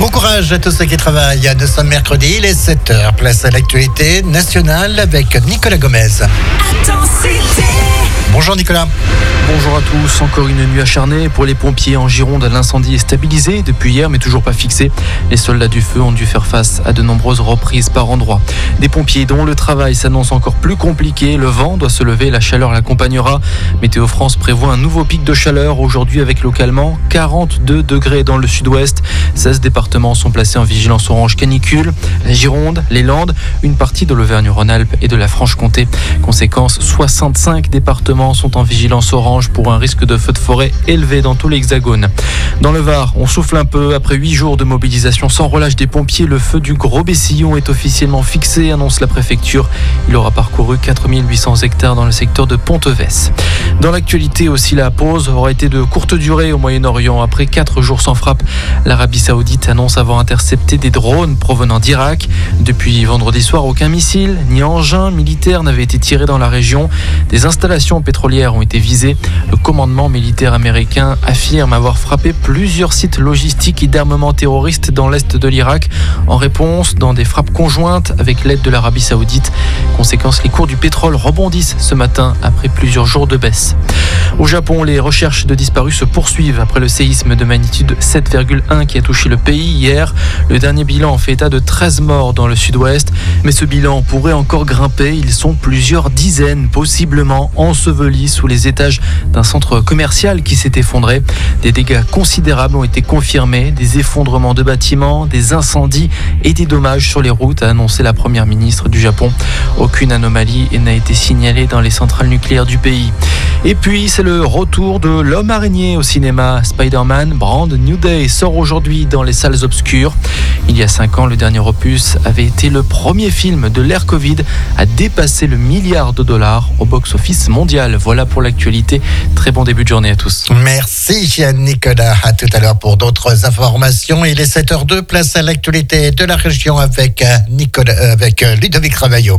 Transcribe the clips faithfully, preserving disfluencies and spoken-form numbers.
Bon courage à tous ceux qui travaillent. Nous sommes mercredi, il est sept heures. Place à l'actualité nationale avec Nicolas Gomez. Bonjour Nicolas. Bonjour à tous. Encore une nuit acharnée pour les pompiers en Gironde. L'incendie est stabilisé depuis hier mais toujours pas fixé. Les soldats du feu ont dû faire face à de nombreuses reprises par endroits. Des pompiers dont le travail s'annonce encore plus compliqué. Le vent doit se lever, la chaleur l'accompagnera. Météo France prévoit un nouveau pic de chaleur aujourd'hui avec localement quarante-deux degrés dans le sud-ouest. seize départements sont placés en vigilance orange canicule. La Gironde, les Landes, une partie de l'Auvergne-Rhône-Alpes et de la Franche-Comté. Conséquence, soixante-cinq départements sont en vigilance orange pour un risque de feu de forêt élevé dans tout l'Hexagone. Dans le Var, on souffle un peu. Après huit jours de mobilisation sans relâche des pompiers, le feu du Gros Bessillon est officiellement fixé, annonce la préfecture. Il aura parcouru quatre mille huit cents hectares dans le secteur de Ponteves. Dans l'actualité aussi, la pause aura été de courte durée au Moyen-Orient. Après quatre jours sans frappe, l'Arabie Saoudite annonce avoir intercepté des drones provenant d'Irak. Depuis vendredi soir, aucun missile ni engin militaire n'avait été tiré dans la région. Des installations pétrolières ont été visées. Le commandement militaire américain affirme avoir frappé plusieurs sites logistiques et d'armement terroristes dans l'est de l'Irak en réponse dans des frappes conjointes avec l'aide de l'Arabie Saoudite. Conséquence, les cours du pétrole rebondissent ce matin après plusieurs jours de baisse. Au Japon, les recherches de disparus se poursuivent après le séisme de magnitude sept virgule un qui a touché le pays hier. Le dernier bilan fait état de treize morts dans le sud-ouest, mais ce bilan pourrait encore grimper. Ils sont plusieurs dizaines, possiblement ensevelis sous les étages d'un centre commercial qui s'est effondré. Des dégâts considérables ont été confirmés, des effondrements de bâtiments, des incendies et des dommages sur les routes, a annoncé la première ministre du Japon. Aucune anomalie n'a été signalée dans les centrales nucléaires du pays. Et puis, c'est le retour de l'homme araignée au cinéma. Spider-Man Brand New Day sort aujourd'hui dans les salles obscures. Il y a cinq ans, le dernier opus avait été le premier film de l'ère Covid à dépasser le milliard de dollars au box-office mondial. Voilà pour l'actualité. Très bon début de journée à tous. Merci Nicolas. À tout à l'heure pour d'autres informations. Il est sept heures deux. Place à l'actualité de la région avec Nicolas, avec Ludovic Ravaillot.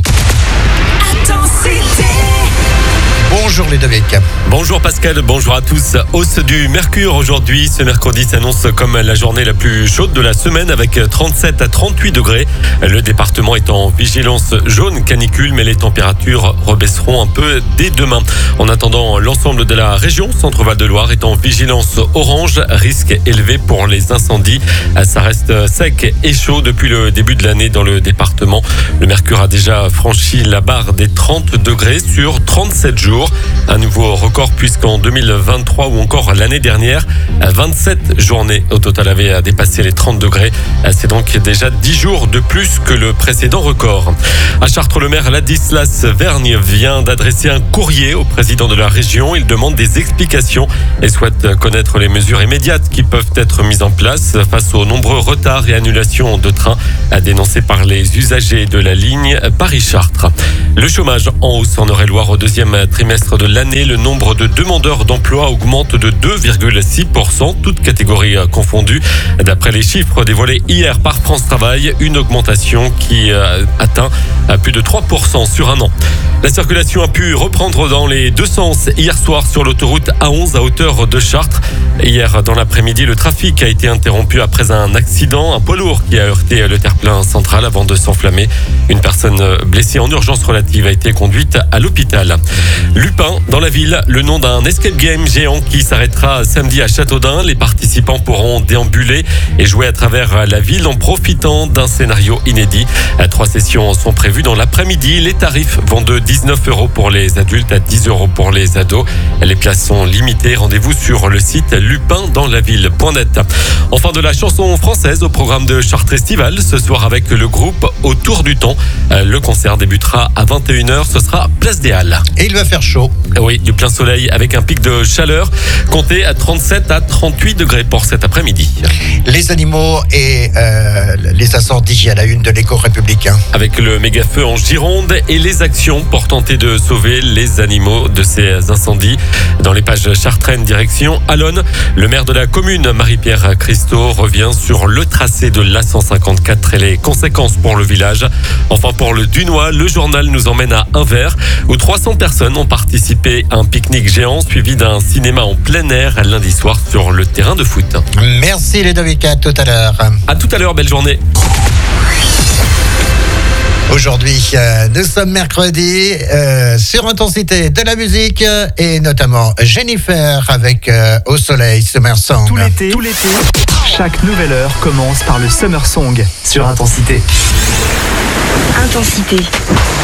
Bonjour Ludovic. Bonjour Pascal, bonjour à tous. Hausse du mercure aujourd'hui. Ce mercredi s'annonce comme la journée la plus chaude de la semaine avec trente-sept à trente-huit degrés. Le département est en vigilance jaune canicule, mais les températures rebaisseront un peu dès demain. En attendant, l'ensemble de la région Centre-Val de Loire est en vigilance orange, risque élevé pour les incendies. Ça reste sec et chaud depuis le début de l'année dans le département. Le mercure a déjà franchi la barre des trente degrés sur trente-sept jours. Un nouveau record puisqu'en deux mille vingt-trois ou encore l'année dernière, vingt-sept journées au total avaient dépassé les trente degrés. C'est donc déjà dix jours de plus que le précédent record. À Chartres, le maire Ladislas Vergne vient d'adresser un courrier au président de la région. Il demande des explications et souhaite connaître les mesures immédiates qui peuvent être mises en place face aux nombreux retards et annulations de trains dénoncés par les usagers de la ligne Paris-Chartres. Le chômage en hausse en Eure-et-Loire au deuxième trimestre de l'année. Le nombre de demandeurs d'emploi augmente de deux virgule six pour cent, toutes catégories confondues. D'après les chiffres dévoilés hier par France Travail, une augmentation qui euh, atteint plus de trois pour cent sur un an. La circulation a pu reprendre dans les deux sens hier soir sur l'autoroute A onze à hauteur de Chartres. Hier dans l'après-midi, le trafic a été interrompu après un accident. Un poids lourd qui a heurté le terre-plein central avant de s'enflammer. Une personne blessée en urgence relative a été conduite à l'hôpital. Lupin dans la ville, le nom d'un escape game géant qui s'arrêtera samedi à Châteaudun. Les participants pourront déambuler et jouer à travers la ville en profitant d'un scénario inédit. Trois sessions sont prévues dans l'après-midi. Les tarifs vont de dix-neuf euros pour les adultes à dix euros pour les ados. Les places sont limitées. Rendez-vous sur le site lupin dans la ville point net. Enfin, de la chanson française au programme de Chartres Estival ce soir avec le groupe Autour du Temps. Le concert débutera à vingt et une heures. Ce sera place des Halles. Et il va faire chaud. Oui, du plein soleil avec un pic de chaleur compté à trente-sept à trente-huit degrés pour cet après-midi. Les animaux et euh, les incendies à la une de l'Écho républicain. Avec le méga-feu en Gironde et les actions pour tenter de sauver les animaux de ces incendies. Dans les pages chartraines direction Allonne, le maire de la commune, Marie-Pierre Christo, revient sur le tracé de l'A cent cinquante-quatre et les conséquences pour le village. Enfin, pour le Dunois, le journal nous emmène à Anvers où trois cents personnes ont participé participer à un pique-nique géant suivi d'un cinéma en plein air lundi soir sur le terrain de foot. Merci Ludovic, à tout à l'heure. À tout à l'heure, belle journée. Aujourd'hui, euh, nous sommes mercredi euh, sur Intensité de la musique euh, et notamment Jennifer avec euh, Au Soleil Summer Song. Tout l'été, tout l'été, chaque nouvelle heure commence par le Summer Song sur Intensité. Intensité.